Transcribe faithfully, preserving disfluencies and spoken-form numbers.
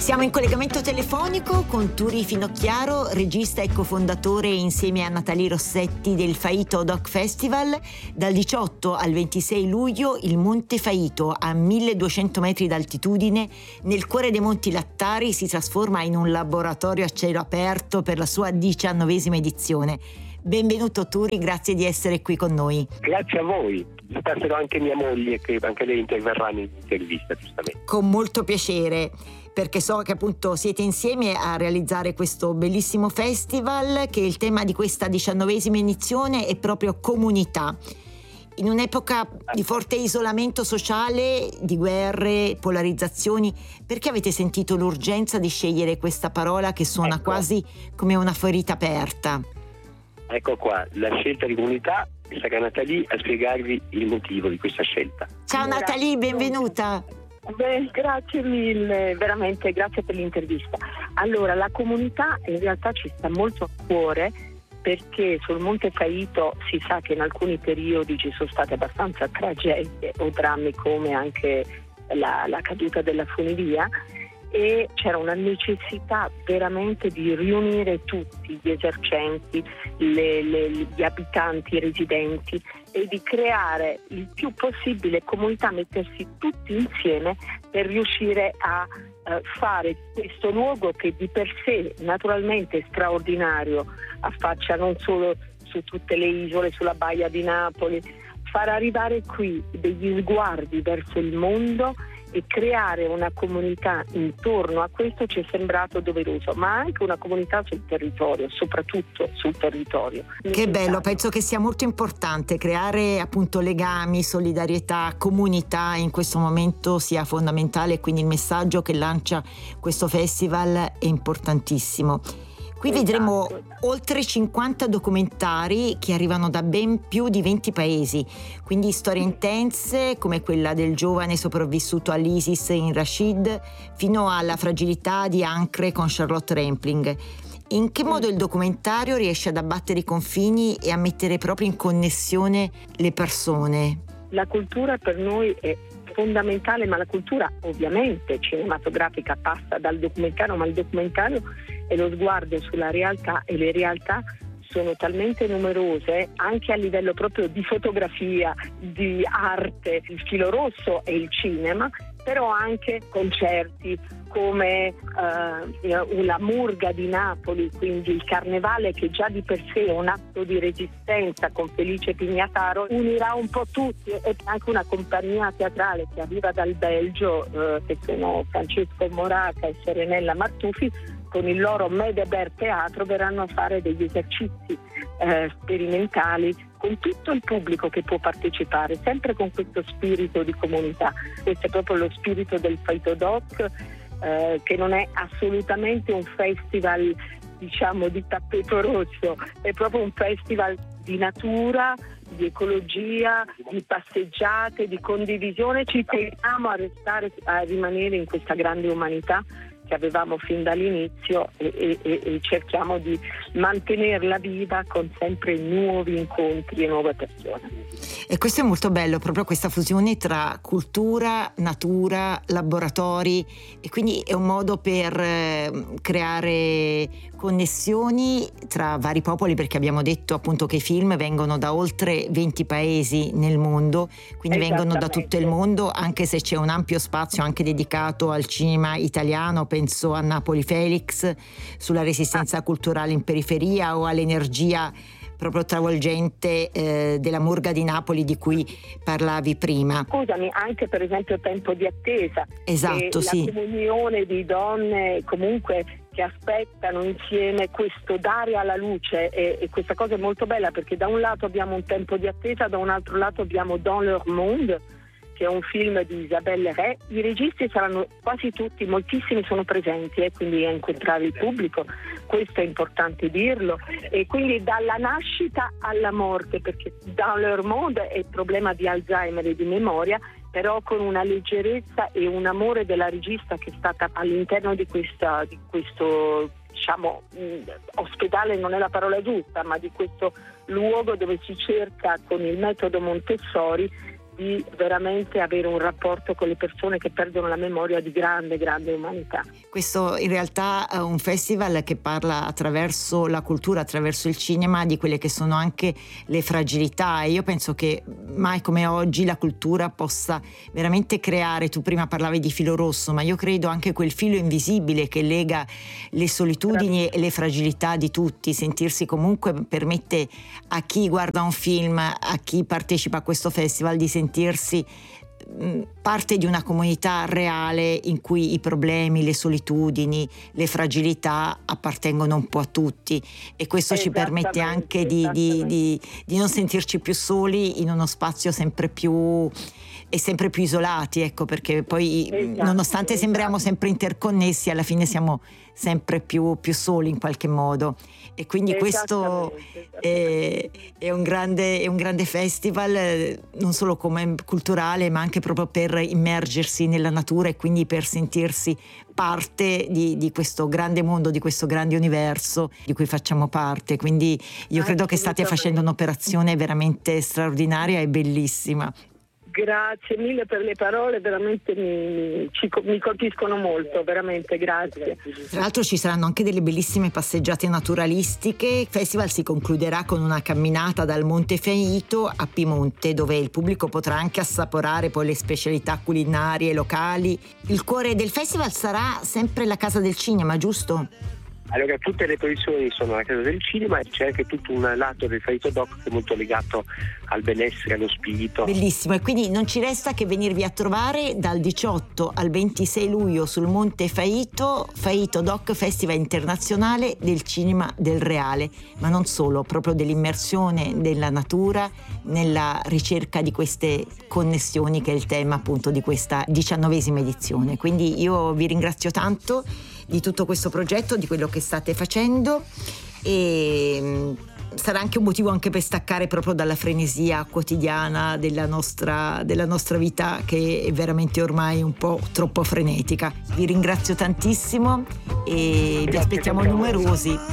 Siamo in collegamento telefonico con Turi Finocchiaro, regista e cofondatore insieme a Natalie Rossetti del Faito Doc Festival. Dal diciotto al ventisei luglio il Monte Faito, a milleduecento metri d'altitudine, nel cuore dei Monti Lattari, si trasforma in un laboratorio a cielo aperto per la sua diciannovesima edizione. Benvenuto Turi, grazie di essere qui con noi. Grazie a voi, stasera anche mia moglie, che anche lei interverrà nell'intervista, giustamente. Con molto piacere, perché so che appunto siete insieme a realizzare questo bellissimo festival, che il tema di questa diciannovesima edizione è proprio comunità. In un'epoca di forte isolamento sociale, di guerre, polarizzazioni, perché avete sentito l'urgenza di scegliere questa parola che suona ecco. quasi come una ferita aperta? Ecco qua, la scelta di comunità, e sarà Natalie a spiegarvi il motivo di questa scelta. Ciao Natalie, benvenuta. Beh, grazie mille, veramente grazie per l'intervista. Allora, la comunità in realtà ci sta molto a cuore, perché sul Monte Faito si sa che in alcuni periodi ci sono state abbastanza tragedie o drammi, come anche la, la caduta della funivia, e c'era una necessità veramente di riunire tutti gli esercenti, le, le, gli abitanti, i residenti, e di creare il più possibile comunità, mettersi tutti insieme per riuscire a eh, fare questo luogo che di per sé naturalmente è straordinario, affaccia non solo su tutte le isole, sulla Baia di Napoli, far arrivare qui degli sguardi verso il mondo e creare una comunità intorno a questo ci è sembrato doveroso, ma anche una comunità sul territorio, soprattutto sul territorio. Che bello, penso che sia molto importante creare appunto legami, solidarietà, comunità in questo momento sia fondamentale, quindi il messaggio che lancia questo festival è importantissimo. Qui vedremo oltre cinquanta documentari che arrivano da ben più di venti paesi, quindi storie intense come quella del giovane sopravvissuto all'ISIS in Rashid, fino alla fragilità di Ancre con Charlotte Rampling. In che modo il documentario riesce ad abbattere i confini e a mettere proprio in connessione le persone? La cultura per noi è fondamentale, ma la cultura ovviamente cinematografica passa dal documentario, ma il documentario è lo sguardo sulla realtà, e le realtà sono talmente numerose anche a livello proprio di fotografia, di arte. Il filo rosso è il cinema, però anche concerti come eh, la Murga di Napoli, quindi il carnevale, che già di per sé è un atto di resistenza, con Felice Pignataro, unirà un po' tutti, e anche una compagnia teatrale che arriva dal Belgio, eh, che sono Francesco Moraca e Serenella Martufi, con il loro Medeber Teatro verranno a fare degli esercizi eh, sperimentali con tutto il pubblico che può partecipare, sempre con questo spirito di comunità. Questo è proprio lo spirito del Faito Doc, eh, che non è assolutamente un festival, diciamo, di tappeto rosso, è proprio un festival di natura, di ecologia, di passeggiate, di condivisione. Ci teniamo a restare, a rimanere in questa grande umanità che avevamo fin dall'inizio, e, e, e cerchiamo di mantenerla viva con sempre nuovi incontri e nuove persone. E questo è molto bello, proprio questa fusione tra cultura, natura, laboratori, e quindi è un modo per eh, creare connessioni tra vari popoli, perché abbiamo detto appunto che i film vengono da oltre venti paesi nel mondo, quindi vengono da tutto il mondo, anche se c'è un ampio spazio anche dedicato al cinema italiano. Penso a Napoli Felix, sulla resistenza ah. culturale in periferia, o all'energia proprio travolgente eh, della Murga di Napoli di cui parlavi prima. Scusami, anche per esempio Tempo di attesa. Esatto, e sì. La comunione di donne comunque che aspettano insieme questo dare alla luce, e, e questa cosa è molto bella, perché da un lato abbiamo un tempo di attesa, da un altro lato abbiamo Dans leur monde, che è un film di Isabelle Rey. I registi saranno quasi tutti, moltissimi sono presenti, e eh, quindi a incontrare il pubblico, questo è importante dirlo, e quindi dalla nascita alla morte, perché Dans leur monde è il problema di Alzheimer e di memoria, però con una leggerezza e un amore della regista che è stata all'interno di questa di questo diciamo mh, ospedale non è la parola giusta, ma di questo luogo dove si cerca con il metodo Montessori di veramente avere un rapporto con le persone che perdono la memoria di grande, grande umanità. Questo in realtà è un festival che parla attraverso la cultura, attraverso il cinema, di quelle che sono anche le fragilità, e io penso che mai come oggi la cultura possa veramente creare, tu prima parlavi di filo rosso, ma io credo anche quel filo invisibile che lega le solitudini e le fragilità di tutti. Sentirsi comunque permette a chi guarda un film, a chi partecipa a questo festival, di sentirsi parte di una comunità reale in cui i problemi, le solitudini, le fragilità appartengono un po' a tutti, e questo ci permette anche di, di, di, di non sentirci più soli in uno spazio sempre più e sempre più isolati, ecco, perché poi esatto, nonostante esatto. sembriamo sempre interconnessi, alla fine siamo sempre più, più soli in qualche modo, e quindi questo è, è, un grande, è un grande festival, non solo come culturale ma anche proprio per immergersi nella natura e quindi per sentirsi parte di, di questo grande mondo, di questo grande universo di cui facciamo parte. Quindi io credo che state facendo un'operazione veramente straordinaria e bellissima. Grazie mille per le parole, veramente mi, ci, mi colpiscono molto, veramente grazie. Tra l'altro ci saranno anche delle bellissime passeggiate naturalistiche. Il festival si concluderà con una camminata dal Monte Faito a Piemonte, dove il pubblico potrà anche assaporare poi le specialità culinarie locali. Il cuore del festival sarà sempre la Casa del Cinema, giusto? Allora, tutte le posizioni sono alla Casa del Cinema e c'è anche tutto un lato del Faito Doc che è molto legato al benessere, allo spirito. Bellissimo, e quindi non ci resta che venirvi a trovare dal diciotto al ventisei luglio sul Monte Faito, Faito Doc Festival Internazionale del Cinema del Reale, ma non solo, proprio dell'immersione della natura nella ricerca di queste connessioni, che è il tema appunto di questa diciannovesima edizione. Quindi io vi ringrazio tanto di tutto questo progetto, di quello che state facendo, e sarà anche un motivo anche per staccare proprio dalla frenesia quotidiana della nostra, della nostra vita, che è veramente ormai un po' troppo frenetica. Vi ringrazio tantissimo e vi aspettiamo numerosi.